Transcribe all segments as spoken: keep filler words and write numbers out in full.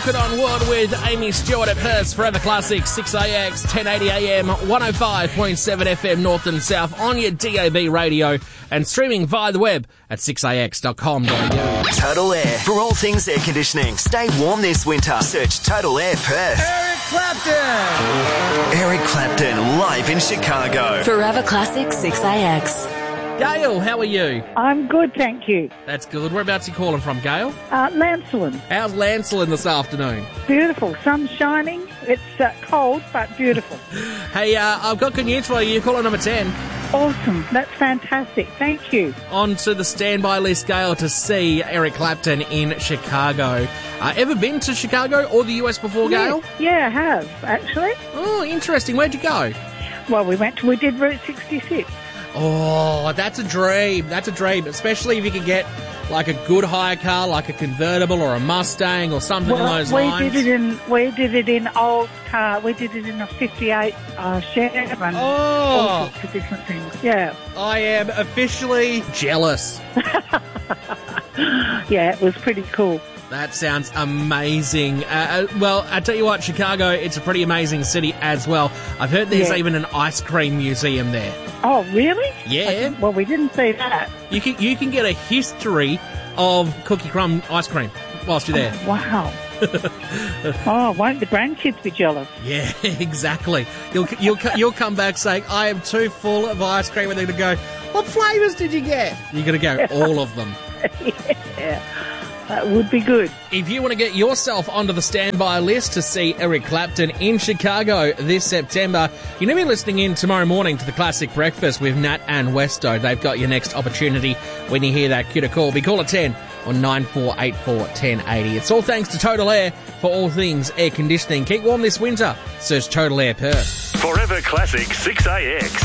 Knock It On Wood with Amy Stewart at Perth's Forever Classic, six A X, ten eighty A M, one oh five point seven F M North and South on your D A B radio and streaming via the web at six A X dot com dot A U. Total Air. For all things air conditioning, stay warm this winter. Search Total Air Perth. Eric Clapton! Eric Clapton, live in Chicago. Forever Classic, six A X. Gail, how are you? I'm good, thank you. That's good. Whereabouts are you calling from, Gail? Uh, Lancelin. How's Lancelin this afternoon? Beautiful. Sun's shining. It's uh, cold, but beautiful. Hey, uh, I've got good news for you. You're calling number ten. Awesome. That's fantastic. Thank you. On to the standby list, Gail, to see Eric Clapton in Chicago. Uh, ever been to Chicago or the U S before, Gail? Yeah, yeah, I have, actually. Oh, interesting. Where'd you go? Well, we went to, we did Route sixty-six. Oh, that's a dream. That's a dream, especially if you could get like a good hire car, like a convertible or a Mustang or something well, along those we lines. Did it in, we did it in old car. We did it in a fifty-eight uh, Chevron. Oh. All sorts of different things. Yeah. I am officially jealous. Yeah, it was pretty cool. That sounds amazing. Uh, uh, well, I tell you what, Chicago, it's a pretty amazing city as well. I've heard there's Yeah. even an ice cream museum there. Oh, really? Yeah. Well, we didn't see that. You can you can get a history of Cookie Crumb ice cream whilst you're there. Oh, wow. Oh, won't the grandkids be jealous? Yeah, exactly. You'll you'll you'll come back saying, "I am too full of ice cream," and they're going to go, "What flavours did you get?" You're going to go, "All of them." Yeah. That would be good. If you want to get yourself onto the standby list to see Eric Clapton in Chicago this September, you're going to be listening in tomorrow morning to the Classic Breakfast with Nat and Westo. They've got your next opportunity when you hear that cue to call. Be call at ten on nine four eight four, one oh eight oh. It's all thanks to Total Air for all things air conditioning. Keep warm this winter. Search Total Air Perth. Forever Classic six A X.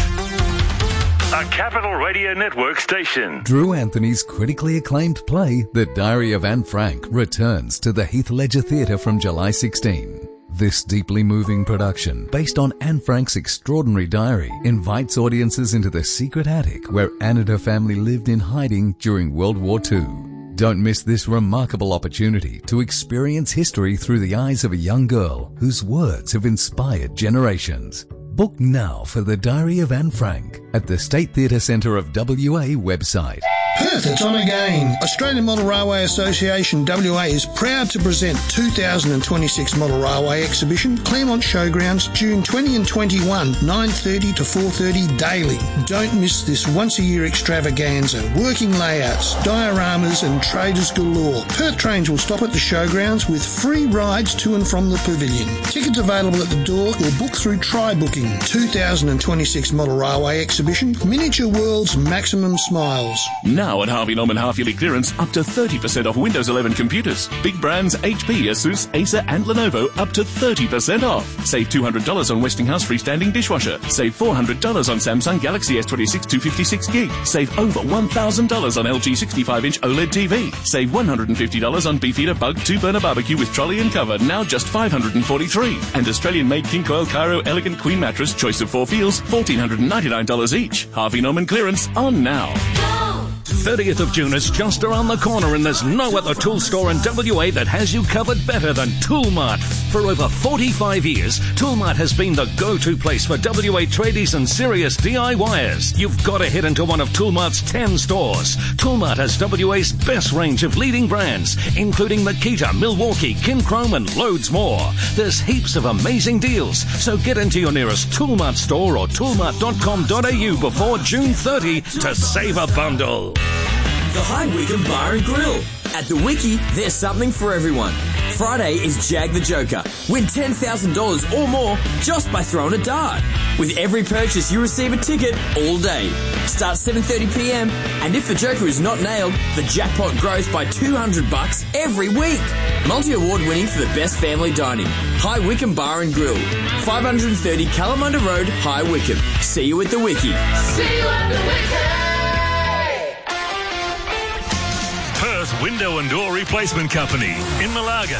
A Capital Radio Network station. Drew Anthony's critically acclaimed play, The Diary of Anne Frank, returns to the Heath Ledger Theatre from July sixteenth. This deeply moving production, based on Anne Frank's extraordinary diary, invites audiences into the secret attic where Anne and her family lived in hiding during World War Two. Don't miss this remarkable opportunity to experience history through the eyes of a young girl whose words have inspired generations. Book now for The Diary of Anne Frank at the State Theatre Centre of W A website. Perth, it's on again. Australian Model Railway Association W A is proud to present two thousand twenty-six Model Railway Exhibition, Claremont Showgrounds, June twentieth and twenty-first, nine thirty to four thirty daily. Don't miss this once-a-year extravaganza. Working layouts, dioramas and traders galore. Perth trains will stop at the showgrounds with free rides to and from the pavilion. Tickets available at the door or book through Try Booking. two thousand twenty-six Model Railway Exhibition, Miniature World's Maximum Smiles. Now at Harvey Norman half-yearly clearance, up to thirty percent off Windows eleven computers. Big brands H P, Asus, Acer and Lenovo up to thirty percent off. Save two hundred dollars on Westinghouse freestanding dishwasher. Save four hundred dollars on Samsung Galaxy S twenty-six two fifty-six gig. Save over one thousand dollars on L G sixty-five inch OLED T V. Save one hundred fifty dollars on Beefeater Bug two-burner barbecue with trolley and cover, now just five hundred forty-three dollars. And Australian-made King Coil Cairo Elegant Queen Mattress, choice of four feels, one thousand four hundred ninety-nine dollars each. Harvey Norman clearance on now. thirtieth of June is just around the corner and there's no other tool store in W A that has you covered better than Toolmart. For over forty-five years, Toolmart has been the go-to place for W A tradies and serious DIYers. You've got to head into one of Toolmart's ten stores. Toolmart has W A's best range of leading brands, including Makita, Milwaukee, Kinchrome and loads more. There's heaps of amazing deals, so get into your nearest Toolmart store or toolmart dot com dot a u before June thirtieth to save a bundle. The High Wycombe Bar and Grill. At the Wiki, there's something for everyone. Friday is Jag the Joker. Win ten thousand dollars or more just by throwing a dart. With every purchase, you receive a ticket all day. Starts seven thirty p m, and if the Joker is not nailed, the jackpot grows by two hundred bucks every week. Multi-award winning for the best family dining. High Wycombe Bar and Grill. five thirty Kalamunda Road, High Wycombe. See you at the Wiki. See you at the Wiki! Perth Window and Door Replacement Company in Malaga.